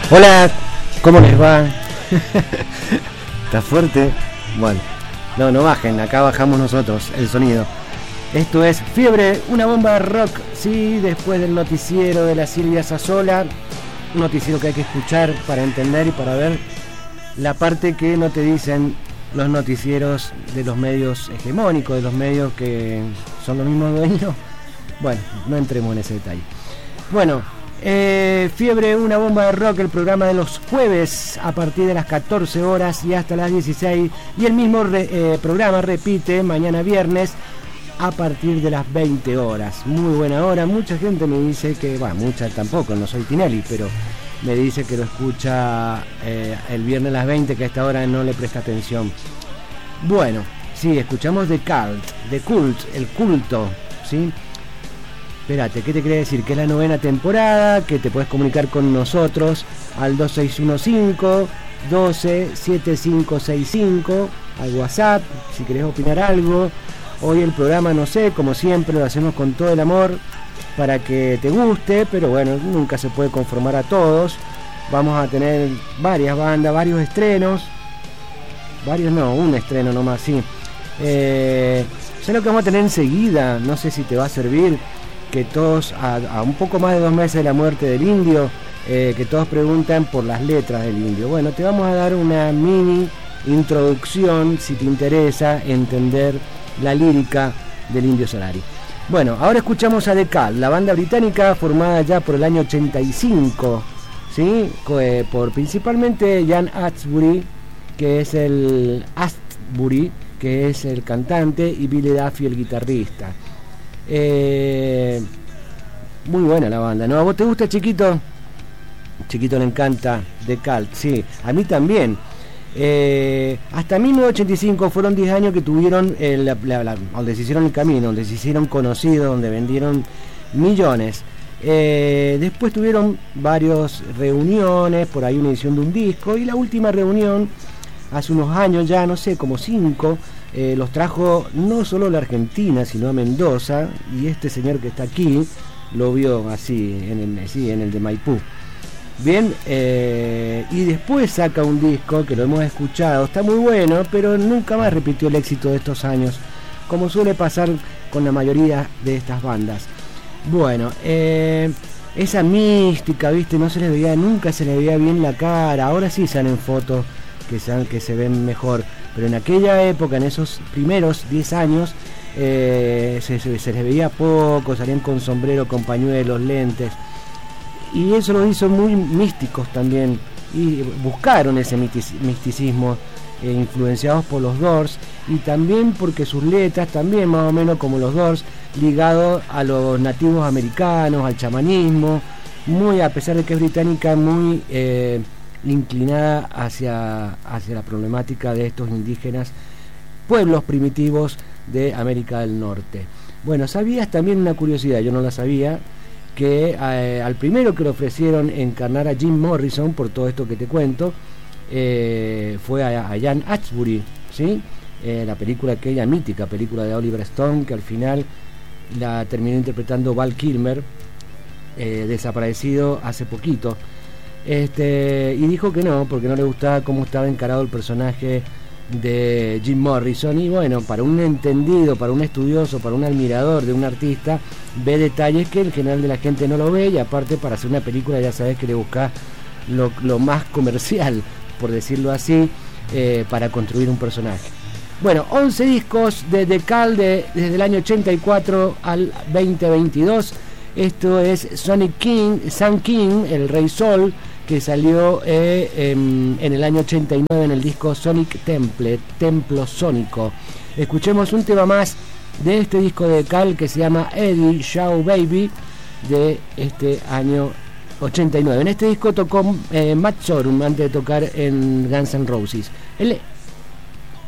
Hola, ¿cómo les va? ¿Está fuerte? Bueno, no bajen, acá bajamos nosotros el sonido. Esto es Fiebre, una bomba de rock, sí, después del noticiero de la Silvia Sassola, un noticiero que hay que escuchar para entender y para ver la parte que no te dicen los noticieros de los medios hegemónicos, de los medios que son los mismos dueños. Bueno, no entremos en ese detalle. Bueno, Fiebre, una bomba de rock, el programa de los jueves a partir de las 14 horas y hasta las 16, y el mismo programa repite mañana viernes a partir de las 20 horas. Muy buena hora. Mucha gente me dice que, bueno, mucha tampoco, no soy Tinelli, pero me dice que lo escucha el viernes a las 20, que a esta hora no le presta atención. Bueno, sí, escuchamos The Cult, el culto, ¿sí? Espérate, ¿qué te quería decir? Que es la 9ª temporada, que te puedes comunicar con nosotros al 2615-127565, al WhatsApp, si querés opinar algo. Hoy el programa, no sé, como siempre, lo hacemos con todo el amor para que te guste, pero bueno, nunca se puede conformar a todos. Vamos a tener varias bandas, varios estrenos. Varios no, un estreno nomás, sí. Sé lo que vamos a tener enseguida, no sé si te va a servir. Que todos, a un poco más de 2 meses de la muerte del indio, que todos preguntan por las letras del indio. Bueno, te vamos a dar una mini introducción, si te interesa entender la lírica del Indio Solari. Bueno, ahora escuchamos a The Cult, la banda británica formada ya por el año 85, ¿sí? Por principalmente Ian Astbury, que es el cantante, y Billy Duffy, el guitarrista. Muy buena la banda, ¿no? ¿A vos te gusta, Chiquito? Chiquito le encanta The Cult, sí, a mí también. Hasta 1985 fueron 10 años que tuvieron donde se hicieron el camino, donde se hicieron conocidos, donde vendieron millones. Después tuvieron varias reuniones, por ahí una edición de un disco, y la última reunión hace unos años ya, no sé, como 5, los trajo no solo a la Argentina, sino a Mendoza, y este señor que está aquí lo vio así, en el de Maipú. Bien, y después saca un disco que lo hemos escuchado, está muy bueno, pero nunca más repitió el éxito de estos años, como suele pasar con la mayoría de estas bandas. Bueno, esa mística, ¿viste? No se le veía, nunca se le veía bien la cara. Ahora sí salen fotos que se ven mejor, pero en aquella época, en esos primeros 10 años, se les veía poco, salían con sombrero, con pañuelos, lentes, y eso los hizo muy místicos también, y buscaron ese misticismo, influenciados por los Doors, y también porque sus letras, también más o menos como los Doors, ligados a los nativos americanos, al chamanismo, muy, a pesar de que es británica, muy inclinada hacia la problemática de estos indígenas, pueblos primitivos de América del Norte. Bueno, ¿sabías también una curiosidad? Yo no la sabía, que al primero que le ofrecieron encarnar a Jim Morrison, por todo esto que te cuento, fue a Ian Astbury, ¿sí? La película, aquella mítica película de Oliver Stone, que al final la terminó interpretando Val Kilmer, desaparecido hace poquito. Y dijo que no, porque no le gustaba cómo estaba encarado el personaje de Jim Morrison, y bueno, para un entendido, para un estudioso, para un admirador de un artista, ve detalles que el general de la gente no lo ve, y aparte para hacer una película ya sabes que le busca lo más comercial, por decirlo así, para construir un personaje. Bueno, 11 discos de The Cult desde el año 84 al 2022. Esto es Sun King, el Rey Sol, que salió en el año 89 en el disco Sonic Temple, Templo Sónico. Escuchemos un tema más de este disco de Cult que se llama Eddie Shaw Baby, de este año 89. En este disco tocó Matt Sorum antes de tocar en Guns N' Roses. Él